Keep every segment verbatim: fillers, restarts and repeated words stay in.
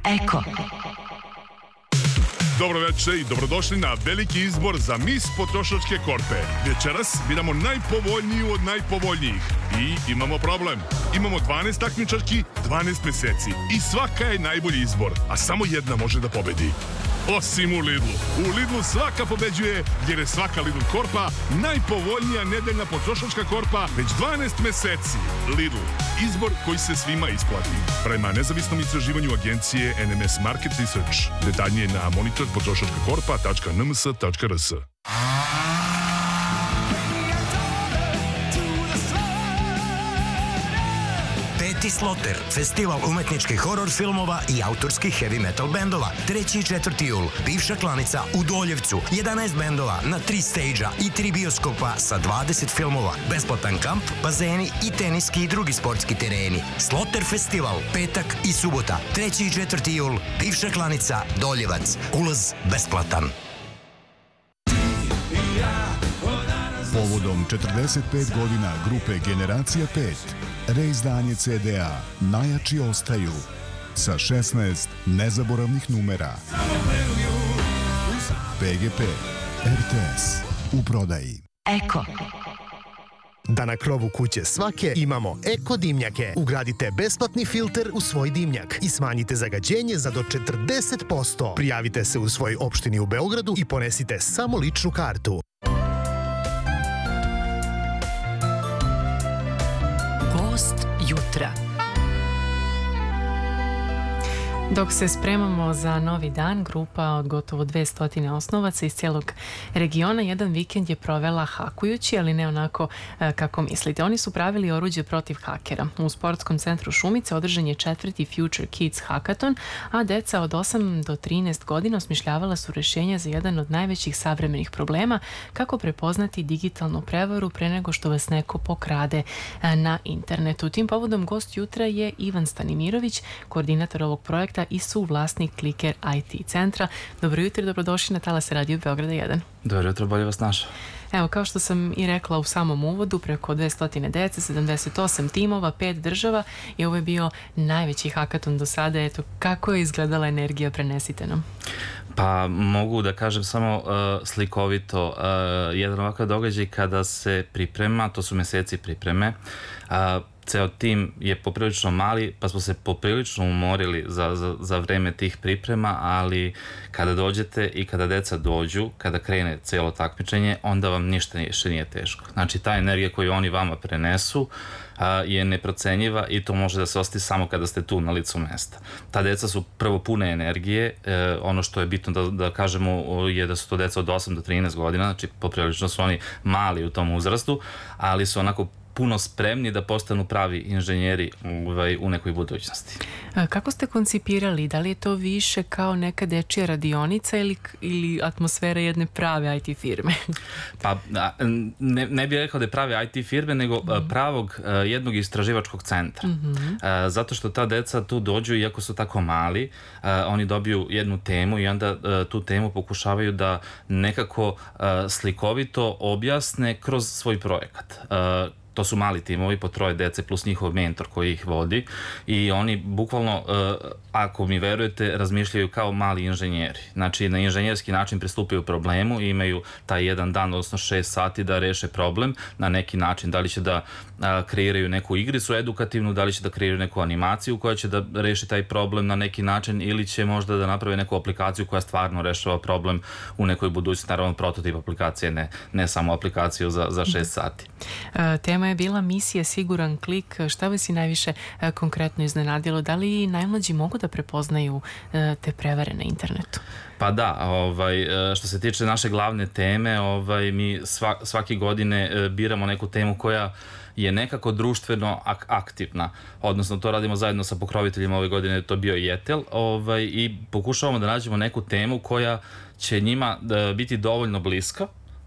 Eko. Dobro večer i dobrodošli na veliki izbor za Mis potrošačke korpe. Večeras biramo najpovoljniju od najpovoljnijih. I imamo problem. Imamo dvanaest takmičarki, dvanaest meseci. I svaka je najbolji izbor, a samo jedna može da pobedi. Osim u Lidlu. U Lidlu svaka pobeđuje, jer je svaka Lidl korpa najpovoljnija nedeljna potrošačka korpa već dvanaest meseci. Lidl. Izbor koji se svima isplati. Prema nezavisnom istraživanju agencije N M S Market Research. Detaljnije na monitor potrošačka korpa tačka n m s tačka r s. Peti Sloter, festival umetničkih horor filmova i autorskih heavy metal bendova. treći i četvrti jul, bivša klanica u Doljevcu. jedanaest bendova na tri stage-a i tri bioskopa sa dvadeset filmova. Besplatan kamp, bazeni i teniski i drugi sportski tereni. Sloter festival, petak i subota. treći i četvrti jul, bivša klanica, Doljevac. Ulaz besplatan. Povodom četrdeset pet godina grupe Generacija pet, reizdanje ce de a Najjači ostaju sa šesnaest nezaboravnih numera. pe ge pe, er te es, u prodaji. Eko. Da na krovu kuće svake imamo eko dimnjake. Ugradite besplatni filter u svoj dimnjak i smanjite zagađenje za do četrdeset posto. Prijavite se u svoj opštini u Beogradu i ponesite samo ličnu kartu. Gost jutra. Dok se spremamo za novi dan, grupa od gotovo dvesta osnovaca iz cijelog regiona jedan vikend je provela hakujući, ali ne onako e, kako mislite. Oni su pravili oruđe protiv hakera. U sportskom centru Šumice održan je četvrti Future Kids Hackathon, a deca od osam do trinaest godina osmišljavala su rješenja za jedan od najvećih savremenih problema, kako prepoznati digitalnu prevaru pre nego što vas neko pokrade e, na internetu. Tim povodom gost jutra je Ivan Stanimirović, koordinator ovog projekta i suvlasnik Kliker i te centra. Dobro jutro i dobrodošli na Talase Radio Beograda jedan. Dobro jutro, bolje vas našao. Evo, kao što sam i rekla u samom uvodu, preko dvesta dece, sedamdeset osam timova, pet država i ovo je bio najveći hakaton do sada. Eto, kako je izgledala energija, prenesite nam. Pa mogu da kažem samo uh, slikovito. Uh, jedan ovakav događaj kada se priprema, to su meseci pripreme, uh, ceo tim je poprilično mali, pa smo se poprilično umorili za, za, za vreme tih priprema, ali kada dođete i kada deca dođu, kada krene celo takmičenje, onda vam ništa više nije teško. Znači, ta energija koju oni vama prenesu a, je neprocenjiva i to može da se ostavi samo kada ste tu na licu mesta. Ta deca su prvo pune energije, e, ono što je bitno da, da kažemo je da su to deca od osam do trinaest godina, znači poprilično su oni mali u tom uzrastu, ali su onako puno spremni da postanu pravi inženjeri ovaj, u nekoj budućnosti. Kako ste koncipirali? Da li je to više kao neka dečija radionica ili, ili atmosfera jedne prave i te firme? Pa ne, ne bih rekao da je prave i te firme, nego mm-hmm. pravog jednog istraživačkog centra. Mm-hmm. Zato što ta deca tu dođu, iako su tako mali, oni dobiju jednu temu i onda tu temu pokušavaju da nekako slikovito objasne kroz svoj projekat. To su mali timovi po troje dece plus njihov mentor koji ih vodi i oni bukvalno, ako mi verujete, razmišljaju kao mali inženjeri. Znači, na inženjerski način pristupaju problemu i imaju taj jedan dan, odnosno šest sati da reše problem na neki način. Da li će da kreiraju neku igricu edukativnu, da li će da kreiraju neku animaciju koja će da reši taj problem na neki način ili će možda da naprave neku aplikaciju koja stvarno rešava problem u nekoj budućnosti. Naravno, prototip aplikacije, ne, ne samo aplikaciju za, za šest sati. Uh, tema je bila misija Siguran klik. Šta vas je najviše uh, konkretno iznenadilo? Da li najmlađi mogu da prepoznaju uh, te prevare na internetu? Pa da, ovaj, što se tiče naše glavne teme, ovaj, mi sva, svake godine biramo neku temu koja je nekako društveno ak- aktivna, odnosno to radimo zajedno sa pokroviteljima ove godine, to bio i Etel, ovaj, i pokušavamo da nađemo neku temu koja će njima da biti dovoljno bliska,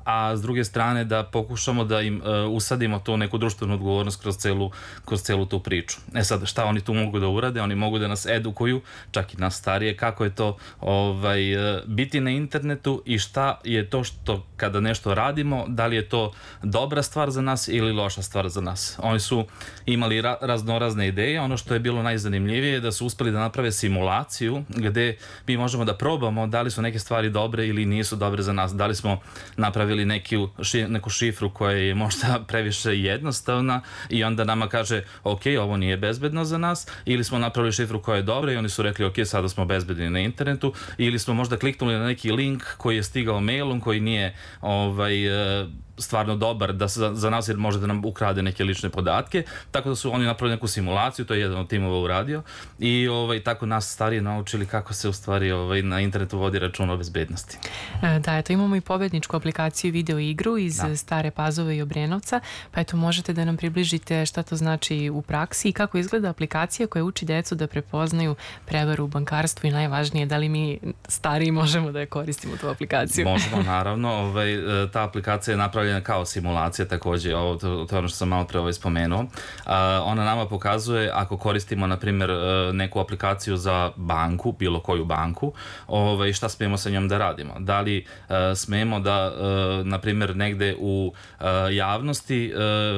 a s druge strane da pokušamo da im uh, usadimo tu neku društvenu odgovornost kroz celu, kroz celu tu priču. E sad, šta oni tu mogu da urade? Oni mogu da nas edukuju, čak i nas starije, kako je to ovaj, uh, biti na internetu i šta je to što kada nešto radimo, da li je to dobra stvar za nas ili loša stvar za nas. Oni su imali ra raznorazne ideje, ono što je bilo najzanimljivije je da su uspeli da naprave simulaciju gde mi možemo da probamo da li su neke stvari dobre ili nisu dobre za nas, da li smo napravili neku, ši, neku šifru koja je možda previše jednostavna i onda nama kaže ok, ovo nije bezbedno za nas, ili smo napravili šifru koja je dobra i oni su rekli ok, sada smo bezbedni na internetu, ili smo možda kliknuli na neki link koji je stigao mailom koji nije ovaj, stvarno dobar da za, za nas jer može da nam ukrade neke lične podatke, tako da su oni napravili neku simulaciju, to je jedan od timova uradio i ovaj, tako nas starije naučili kako se u stvari ovaj, na internetu vodi račun o bezbednosti. Da, eto imamo i pobedničku aplikaciju video igru iz da. Stare Pazove i Obrenovca, pa eto možete da nam približite šta to znači u praksi i kako izgleda aplikacija koja uči decu da prepoznaju prevaru u bankarstvu i najvažnije da li mi stariji možemo da je koristimo tu aplikaciju. Možemo, naravno. Ovaj, ta aplikacija je napravljena kao simulacija takođe, ovo, to, to je ono što sam malo pre ovaj spomenuo. Uh, ona nama pokazuje ako koristimo, na primjer, neku aplikaciju za banku, bilo koju banku, ovaj, šta smemo sa njom da radimo. Da li uh, smemo da, uh, na primjer, negde u uh, javnosti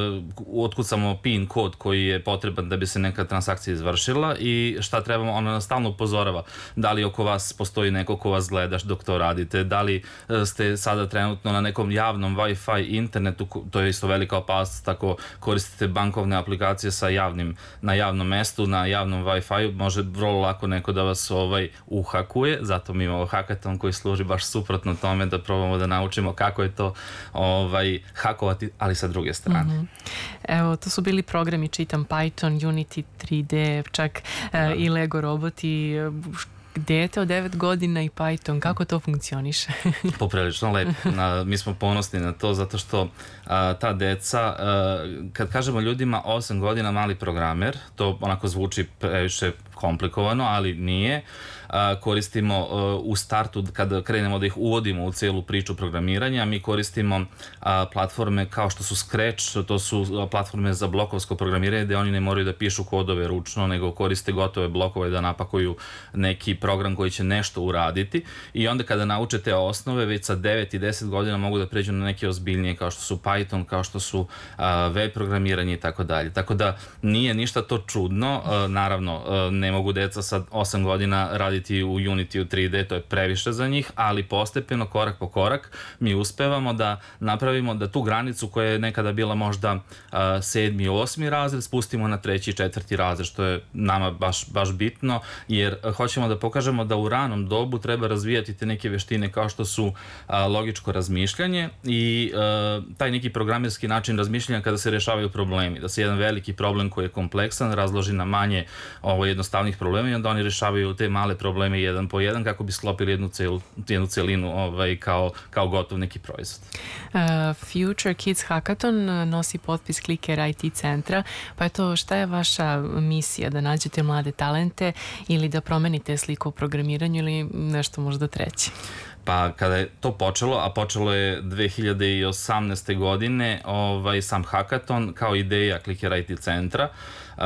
uh, otkucamo PIN kod koji je potreban da bi se neka transakcija izvršila i šta trebamo, ona nas stalno upozorava. Da li oko vas postoji neko ko vas gledaš dok to radite, da li uh, ste sada trenutno na nekom javnom Wi-Fi internetu, to je isto velika opasnost ako koristite bankovne aplikacije sa javnim, na javnom mestu, na javnom Wi-Fi, može vrlo lako neko da vas ovaj uhakuje, zato mi imamo hakaton koji služi baš suprotno tome da probamo da naučimo kako je to ovaj, hakovati, ali sa druge strane. Mm-hmm. Evo, to su bili programi, čitam Python, Unity tri D, čak da. uh, i Lego roboti. Dete od devet godina i Python, kako to funkcioniše? Poprilično lepo. Mi smo ponosni na to zato što a, ta deca, a, kad kažemo ljudima osam godina mali programer, to onako zvuči previše komplikovano, ali nije. A, koristimo a, u startu, kada krenemo da ih uvodimo u celu priču programiranja, mi koristimo a, platforme kao što su Scratch, to su platforme za blokovsko programiranje gde oni ne moraju da pišu kodove ručno, nego koriste gotove blokove da napakuju neki program koji će nešto uraditi i onda kada nauče te osnove, već sa devet i deset godina mogu da pređu na neke ozbiljnije kao što su Python, kao što su a, web programiranje i tako dalje. Tako da nije ništa to čudno, a, naravno a, ne mogu deca sa osam godina raditi u Unity u tri D, to je previše za njih, ali postepeno, korak po korak, mi uspevamo da napravimo da tu granicu koja je nekada bila možda a, sedmi, osmi razred, spustimo na treći i četvrti razred, što je nama baš, baš bitno, jer hoćemo da pokažemo da u ranom dobu treba razvijati te neke veštine kao što su a, logičko razmišljanje i a, taj neki programerski način razmišljanja kada se rešavaju problemi, da se jedan veliki problem koji je kompleksan razloži na manje ovo, jednostavnih problema i onda oni rešavaju te male probleme jedan po jedan kako bi sklopili jednu, celu, jednu celinu ovaj, kao, kao gotov neki proizvod. Uh, Future Kids Hackathon nosi potpis Clicker I T centra, pa eto šta je vaša misija, da nađete mlade talente ili da promenite sliku o programiranju ili nešto možda treće? Pa kada je to počelo, a počelo je dve hiljade osamnaeste. godine, ovaj, sam hackathon kao ideja Clicker I T centra, uh,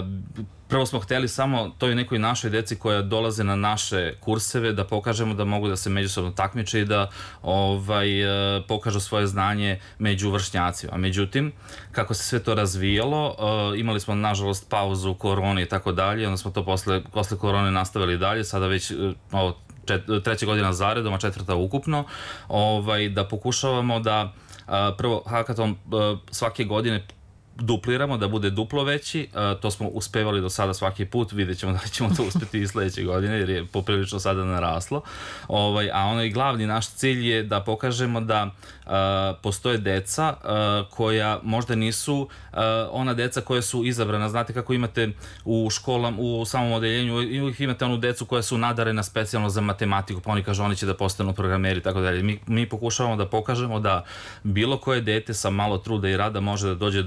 prvo smo hteli samo toj nekoj našoj deci koja dolaze na naše kurseve da pokažemo da mogu da se međusobno takmiče i da ovaj, pokažu svoje znanje među vršnjacima. Međutim, kako se sve to razvijalo, imali smo nažalost pauzu, korone i tako dalje, onda smo to posle, posle korone nastavili dalje, sada već ovo, čet, treća godina zaredom, a četvrta ukupno, ovaj, da pokušavamo da prvo hackathon svake godine dupliramo, da bude duplo veći, uh, to smo uspevali do sada svaki put, vidjet ćemo da li ćemo to uspeti i sledeće godine jer je poprilično sada naraslo, ovaj, a onaj glavni naš cilj je da pokažemo da uh, postoje deca uh, koja možda nisu uh, ona deca koja su izabrana, znate kako imate u školama, u samom odeljenju uvijek imate onu decu koja su nadarena specijalno za matematiku, pa oni kažu oni će da postanu programeri i tako dalje. Mi, mi pokušavamo da pokažemo da bilo koje dete sa malo truda i rada može da dođe do tog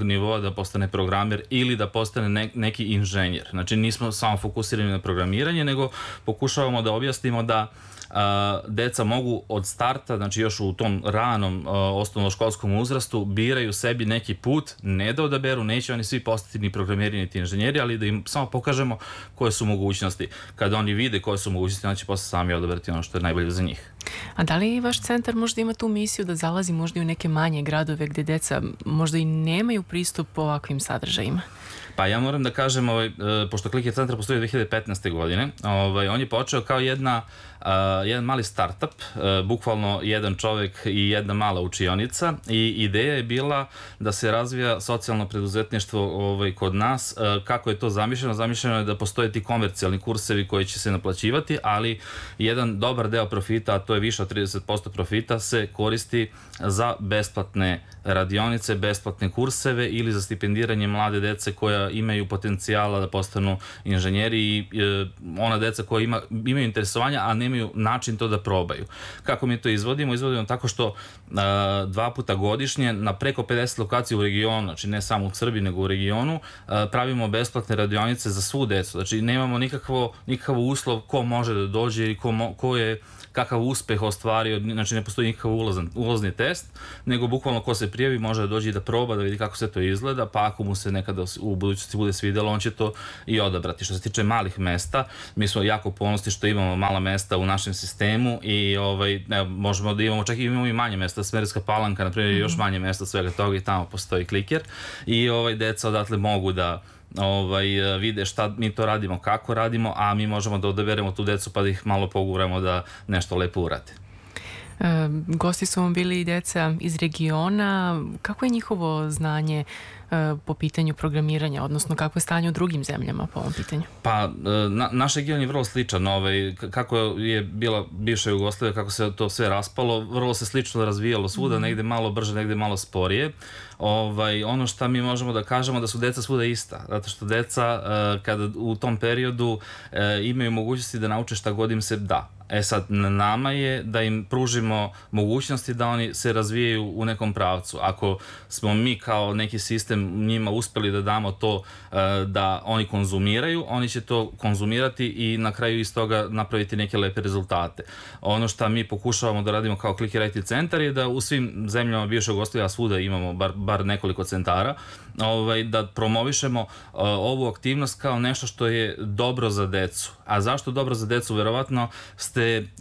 nivoa da postane programer ili da postane ne, neki inženjer. Znači nismo samo fokusirani na programiranje, nego pokušavamo da objasnimo da Uh, deca mogu od starta, znači još u tom ranom uh, osnovnoškolskom uzrastu, biraju sebi neki put, ne da odaberu, neće oni svi postati ni programeri niti inženjeri, ali da im samo pokažemo koje su mogućnosti. Kada oni vide koje su mogućnosti, oni će posle sami odabrati ono što je najbolje za njih. A da li vaš centar možda ima tu misiju da zalazi možda i u neke manje gradove gde deca možda i nemaju pristup ovakvim sadržajima? Pa ja moram da kažem, ovaj, pošto Clicker centar postoji dve hiljade petnaeste. godine, ovaj, on je počeo kao jedna, uh, jedan mali startup, uh, bukvalno jedan čovek i jedna mala učionica, i ideja je bila da se razvija socijalno preduzetništvo ovaj, kod nas. Uh, kako je to zamišljeno? Zamišljeno je da postoje ti komercijalni kursevi koji će se naplaćivati, ali jedan dobar deo profita, a to je više od trideset posto profita, se koristi za besplatne radionice, besplatne kurseve ili za stipendiranje mlade dece koja imaju potencijala da postanu inženjeri i e, ona deca koja ima, imaju interesovanja, a nemaju način to da probaju. Kako mi to izvodimo? Izvodimo tako što a, dva puta godišnje na preko pedeset lokacija u regionu, znači ne samo u Srbiji nego u regionu, a, pravimo besplatne radionice za svu decu. Znači nemamo nikakvo, nikakav uslov ko može da dođe i ko, mo, ko je kakav uspeh ostvario, znači ne postoji nikakav ulazan, ulazni test, nego bukvalno ko se prijavi može da dođe i da proba, da vidi kako se to izgleda, pa ako mu se nekada u budućnosti bude svidjelo, on će to i odabrati. Što se tiče malih mesta, mi smo jako ponosni što imamo mala mesta u našem sistemu i ovaj, ne, možemo da imamo, čak i imamo i manje mesta, Smederevska Palanka, na primjer, mm-hmm. još manje mesta od svega toga i tamo postoji Clicker i ovaj, deca odatle mogu da ovaj, vide šta mi to radimo, kako radimo, a mi možemo da odaberemo tu decu pa da ih malo poguramo da nešto lepo urade. E, gosti su vam bili i deca iz regiona. Kako je njihovo znanje e, po pitanju programiranja, odnosno kako je stanje u drugim zemljama po ovom pitanju? Pa, na, naš region je vrlo sličan. Ovaj, kako je bila bivša Jugoslavija, kako se to sve raspalo, vrlo se slično razvijalo svuda, mm. negde malo brže, negde malo sporije. Ovaj, ono što mi možemo da kažemo da su deca svuda ista, zato što deca uh, kada u tom periodu uh, imaju mogućnosti da nauče šta god im se da. E sad, na nama je da im pružimo mogućnosti da oni se razvijaju u nekom pravcu. Ako smo mi kao neki sistem njima uspeli da damo to uh, da oni konzumiraju, oni će to konzumirati i na kraju iz toga napraviti neke lepe rezultate. Ono što mi pokušavamo da radimo kao Clicker I T centar je da u svim zemljama bivšeg Jugoslavije, a svuda imamo bar bar nekoliko centara, ovaj, da promovišemo uh, ovu aktivnost kao nešto što je dobro za decu. A zašto dobro za decu? Verovatno ste uh,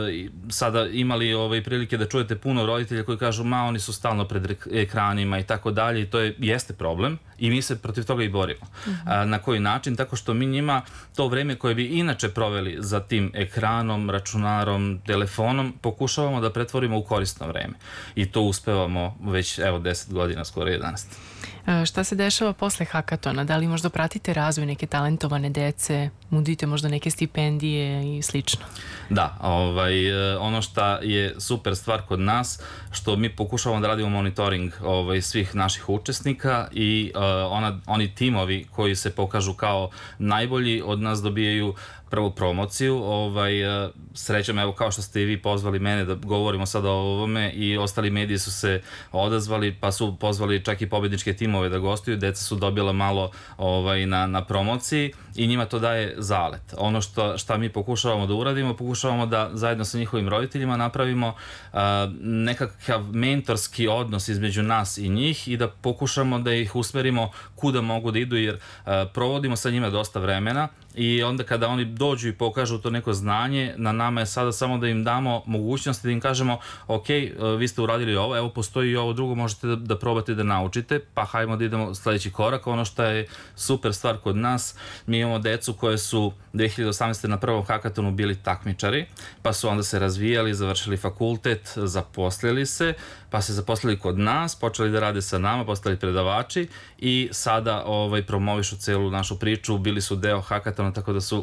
sada imali ovaj, prilike da čujete puno roditelja koji kažu ma oni su stalno pred ekranima i tako dalje i to je, jeste problem i mi se protiv toga i borimo. Mm-hmm. A, na koji način? Tako što mi njima to vreme koje bi inače proveli za tim ekranom, računarom, telefonom, pokušavamo da pretvorimo u korisno vreme. I to uspevamo već evo deset godina, skoro jedanaest. Šta se dešava posle hakatona? Da li možda pratite razvoj neke talentovane dece, nudite možda neke stipendije i slično? Da, ovaj, ono što je super stvar kod nas, što mi pokušavamo da radimo monitoring ovaj, svih naših učesnika i uh, ona, oni timovi koji se pokažu kao najbolji od nas dobijaju prvu promociju. Ovaj, srećom, evo kao što ste i vi pozvali mene da govorimo sada o ovome i ostali mediji su se odazvali pa su pozvali čak i pobedničke timove da gostuju, deca su dobila malo ovaj, na, na promociji i njima to daje zalet. Ono što, što mi pokušavamo da uradimo, pokušavamo da zajedno sa njihovim roditeljima napravimo uh, nekakav mentorski odnos između nas i njih i da pokušamo da ih usmerimo kuda mogu da idu jer uh, provodimo sa njima dosta vremena i onda kada oni dođu i pokažu to neko znanje, na nama je sada samo da im damo mogućnosti da im kažemo ok, vi ste uradili ovo, evo postoji i ovo drugo, možete da, da probate da naučite, pa hajmo da idemo sledeći korak. Ono što je super stvar kod nas, mi imamo decu koje su dve hiljade osamnaeste. na prvom hakatonu bili takmičari, pa su onda se razvijali, završili fakultet, zaposlili se, pa se zaposlili kod nas, počeli da rade sa nama, postali predavači i sada ovaj, promovišu celu našu priču, bili su deo hakatona, tako da su obrnuli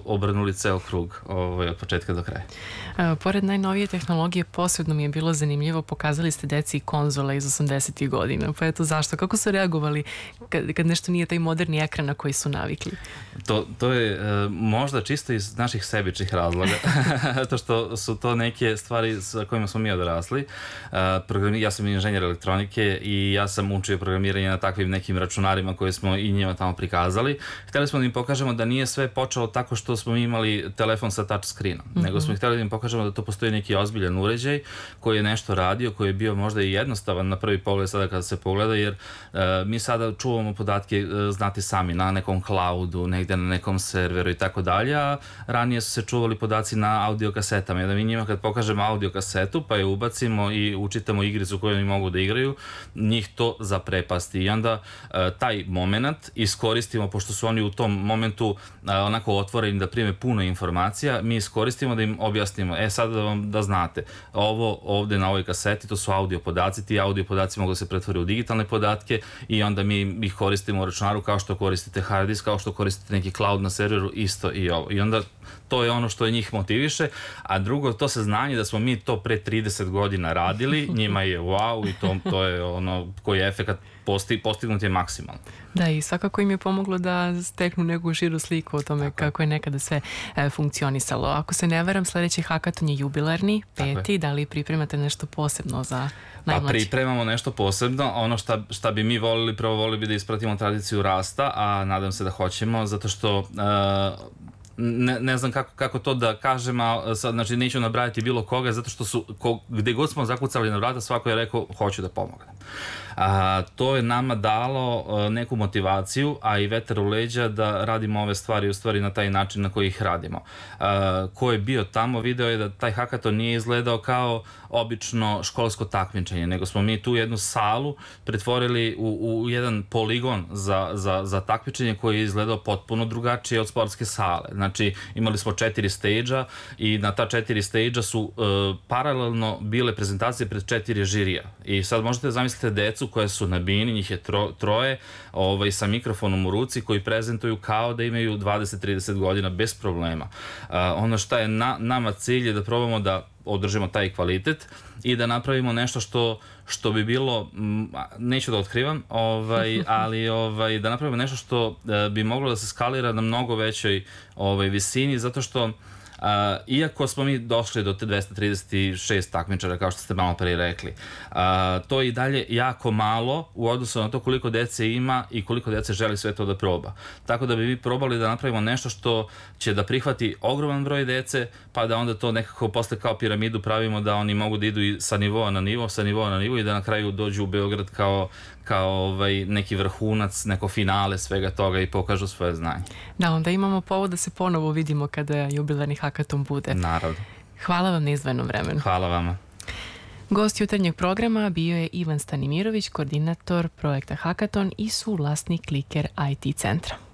okrenuli ceo krug ovaj, od početka do kraja. E, pored najnovije tehnologije, posebno mi je bilo zanimljivo, pokazali ste deci konzole iz osamdesetih godina, pa eto zašto, kako su reagovali kad, kad nešto nije taj moderni ekran na koji su navikli? To, to je e, možda čisto iz naših sebičnih razloga, to što su to neke stvari sa kojima smo mi odrasli. E, programi, ja sam inženjer elektronike i ja sam učio programiranje na takvim nekim računarima koje smo i njima tamo prikazali. Hteli smo da im pokažemo da nije sve počelo tako što smo imali telefon sa touch screenom, mm-hmm. nego smo hteli da im pokažemo da to postoji neki ozbiljan uređaj koji je nešto radio, koji je bio možda i jednostavan na prvi pogled sada kada se pogleda, jer e, mi sada čuvamo podatke, e, znate sami, na nekom cloudu, negde na nekom serveru i tako dalje, a ranije su se čuvali podaci na audio kasetama, jer da mi njima kad pokažemo audio kasetu pa je ubacimo i učitamo igricu koju oni mogu da igraju, njih to zaprepasti i onda e, taj moment iskoristimo, pošto su oni u tom momentu e, onako otvoreni da prime puno informacija, mi iskoristimo da im objasnimo, e sad da vam da znate, ovo ovde na ovoj kaseti to su audio podaci, ti audio podaci mogu da se pretvore u digitalne podatke i onda mi ih koristimo u računaru kao što koristite hard disk, kao što koristite neki cloud na serveru, isto i ovo. I onda to je ono što je njih motiviše, a drugo, to saznanje da smo mi to pre trideset godina radili, njima je wow i to, to je ono koji je efekat posti, postignut je maksimalno. Da, i svakako im je pomoglo da steknu neku širu sliku o tome tako kako je nekada sve e, funkcionisalo. Ako se ne varam, sledeći hakaton je jubilarni, peti, da li pripremate nešto posebno za najmlađe? Pa pripremamo nešto posebno, ono šta, šta bi mi volili, prvo volili bi da ispratimo tradiciju rasta, a nadam se da hoćemo, zato što uh, Ne, ne znam kako, kako to da kažem, a sad, znači, neću nabrajati bilo koga, zato što su, ko, gde god smo zakucali na vrata, svako je rekao, hoću da pomognem. A, to je nama dalo a, neku motivaciju, a i vetar u leđa da radimo ove stvari u stvari na taj način na koji ih radimo. A, ko je bio tamo, video je da taj hakaton nije izgledao kao obično školsko takmičenje, nego smo mi tu jednu salu pretvorili u, u jedan poligon za, za, za takmičenje koji je izgledao potpuno drugačije od sportske sale. Znači, imali smo četiri stage-a i na ta četiri stage-a su uh, paralelno bile prezentacije pred četiri žirija. I sad možete da zamislite decu koje su na bini, njih je tro, troje, ovaj, sa mikrofonom u ruci, koji prezentuju kao da imaju dvadeset do trideset godina bez problema. Uh, ono što je na, nama cilj je da probamo da održimo taj kvalitet i da napravimo nešto što, što bi bilo, neću da otkrivam, ovaj, ali ovaj, da napravimo nešto što bi moglo da se skalira na mnogo većoj ovaj, visini, zato što Uh, iako smo mi došli do te dvesta trideset šest takmičara, kao što ste malo pre rekli, uh, to je i dalje jako malo u odnosu na to koliko dece ima i koliko dece želi sve to da proba. Tako da bi mi probali da napravimo nešto što će da prihvati ogroman broj dece, pa da onda to nekako posle kao piramidu pravimo da oni mogu da idu i sa nivoa na nivo, sa nivoa na nivo i da na kraju dođu u Beograd kao kao ovaj, neki vrhunac, neko finale svega toga i pokažu svoje znanje. Da, onda imamo povod da se ponovo vidimo kada jubilarni hakaton bude. Naravno. Hvala vam na izdvojenom vremenu. Hvala vama. Gost jutarnjeg programa bio je Ivan Stanimirović, koordinator projekta Hakaton i suvlasnik Clicker I T centra.